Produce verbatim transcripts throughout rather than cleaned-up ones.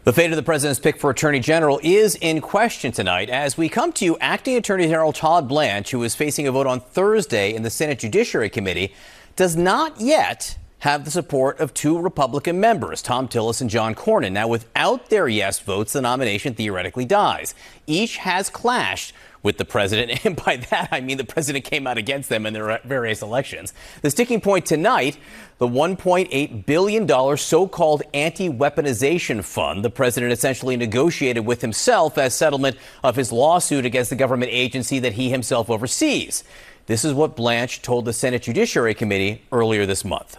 The fate of the president's pick for attorney general is in question tonight as we come to you. Acting Attorney General Todd Blanche, who is facing a vote on Thursday in the Senate Judiciary Committee, does not yet have the support of two Republican members, Thom Tillis and John Cornyn. Now, without their yes votes, the nomination theoretically dies. Each has clashed with the president, and by that I mean the president came out against them in their various elections. The sticking point tonight, the one point eight billion dollars so-called anti-weaponization fund the president essentially negotiated with himself as settlement of his lawsuit against the government agency that he himself oversees. This is what Blanche told the Senate Judiciary Committee earlier this month.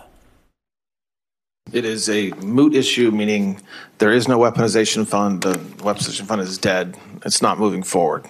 It is a moot issue, meaning there is no weaponization fund. The weaponization fund is dead. It's not moving forward.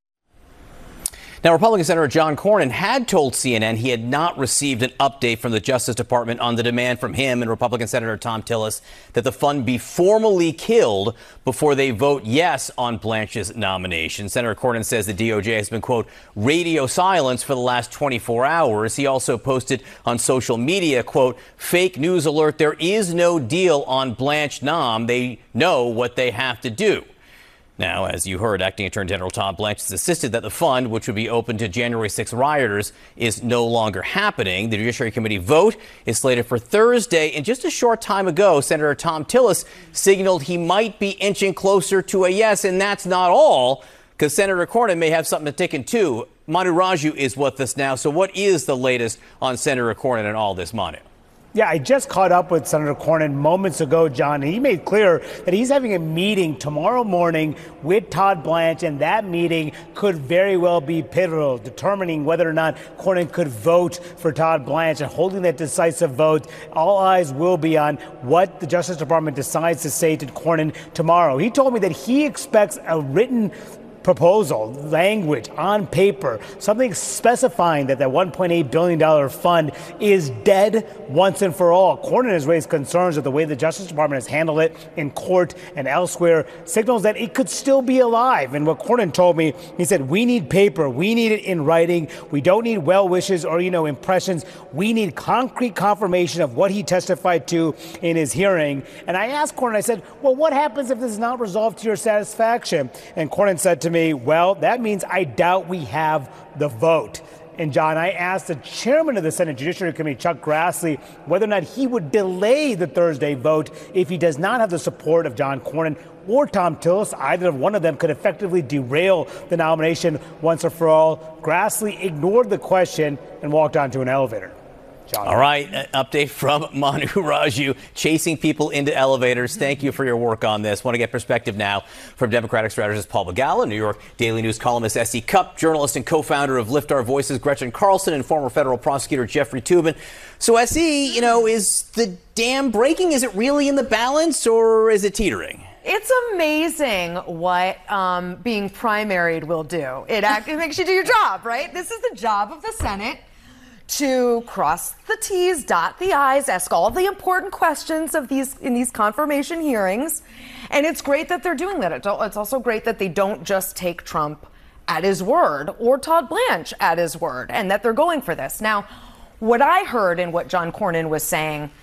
Now, Republican Senator John Cornyn had told C N N he had not received an update from the Justice Department on the demand from him and Republican Senator Thom Tillis that the fund be formally killed before they vote yes on Blanche's nomination. Senator Cornyn says the D O J has been, quote, radio silence for the last twenty-four hours. He also posted on social media, quote, fake news alert. There is no deal on Blanche nom. They know what they have to do. Now, as you heard, Acting Attorney General Todd Blanche has insisted that the fund, which would be open to January sixth rioters, is no longer happening. The Judiciary Committee vote is slated for Thursday. And just a short time ago, Senator Thom Tillis signaled he might be inching closer to a yes. And that's not all, because Senator Cornyn may have something to tick in too. Manu Raju is with us now. So what is the latest on Senator Cornyn and all this, Manu? Yeah, I just caught up with Senator Cornyn moments ago, John, and he made clear that he's having a meeting tomorrow morning with Todd Blanche, and that meeting could very well be pivotal, determining whether or not Cornyn could vote for Todd Blanche and holding that decisive vote. All eyes will be on what the Justice Department decides to say to Cornyn tomorrow. He told me that he expects a written proposal, language on paper, something specifying that that one point eight billion dollars fund is dead once and for all. Cornyn has raised concerns of the way the Justice Department has handled it in court and elsewhere, signals that it could still be alive. And what Cornyn told me, he said, we need paper. We need it in writing. We don't need well wishes or, you know, impressions. We need concrete confirmation of what he testified to in his hearing. And I asked Cornyn, I said, well, what happens if this is not resolved to your satisfaction? And Cornyn said to me, well, that means I doubt we have the vote. And, John, I asked the chairman of the Senate Judiciary Committee, Chuck Grassley, whether or not he would delay the Thursday vote if he does not have the support of John Cornyn or Thom Tillis. Either one of them could effectively derail the nomination once and for all. Grassley ignored the question and walked onto an elevator. John. All right, an update from Manu Raju, chasing people into elevators. Thank you for your work on this. Want to get perspective now from Democratic strategist Paul Begala, New York Daily News columnist S E Cupp, journalist and co-founder of Lift Our Voices Gretchen Carlson, and former federal prosecutor Jeffrey Toobin. So S E, you know, is the dam breaking? Is it really in the balance, or is it teetering? It's amazing what um, being primaried will do. It, act- it makes you do your job, right? This is the job of the Senate, to cross the T's, dot the I's, ask all the important questions of these in these confirmation hearings. And it's great that they're doing that. It's also great that they don't just take Trump at his word or Todd Blanche at his word, and that they're going for this. Now, what I heard and what John Cornyn was saying